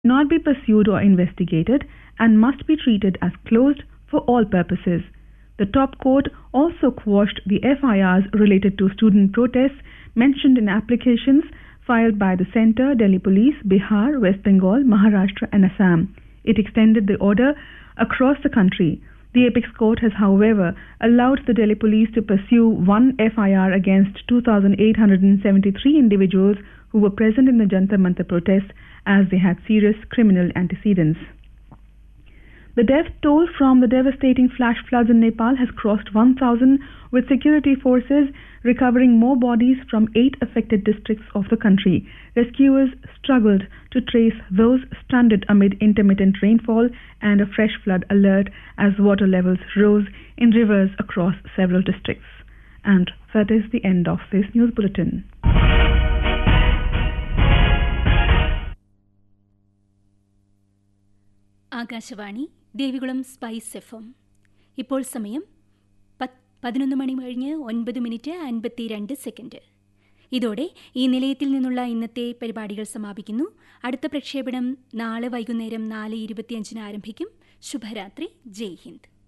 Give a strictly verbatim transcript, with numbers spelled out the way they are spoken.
not be pursued or investigated and must be treated as closed for all purposes. The top court also quashed the F I Rs related to student protests mentioned in applications filed by the Centre, Delhi Police, Bihar, West Bengal, Maharashtra and Assam. It extended the order across the country. The apex court has, however, allowed the Delhi Police to pursue one F I R against two thousand eight hundred seventy-three individuals who were present in the Jantar Mantar protests as they had serious criminal antecedents. The death toll from the devastating flash floods in Nepal has crossed one thousand, with security forces recovering more bodies from eight affected districts of the country. Rescuers struggled to trace those stranded amid intermittent rainfall and a fresh flood alert as water levels rose in rivers across several districts. And that is the end of this news bulletin. Akashvani Devikulam spice F M. ഇപ്പോൾ സമയം പതിനൊന്ന് മണി കഴിഞ്ഞ് ഒൻപത് minute അൻപത്തിരണ്ട് second. ഇതോടെ ഈ നിലയത്തിൽ നിന്നുള്ള ഇന്നത്തെ പരിപാടികൾ സമാപിക്കുന്നു. അടുത്ത പ്രക്ഷേപണം നാളെ വൈകുന്നേരം നാല് ഇരുപത്തിയഞ്ചിന് ആരംഭിക്കും. ശുഭരാത്രി. ജയ് ഹിന്ദ്.